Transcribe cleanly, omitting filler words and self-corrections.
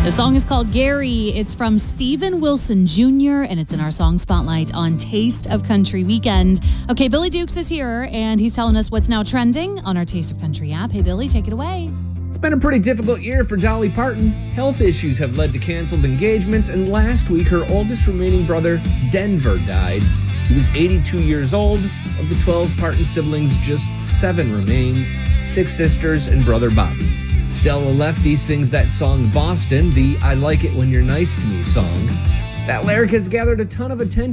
The song is called Gary. It's from Steven Wilson Jr., and it's in our song spotlight on Taste of Country Weekend. Okay, Billy Dukes is here, and he's telling us what's now trending on our Taste of Country app. Hey, Billy, take it away. It's been a pretty difficult year for Dolly Parton. Health issues have led to canceled engagements, and last week her oldest remaining brother, Denver, died. He was 82 years old. Of the 12 Parton siblings, just 7 remain, 6 sisters and brother Bobby. Stella Lefty sings that song Boston, the I Like It When You're Nice to Me song. That lyric has gathered a ton of attention.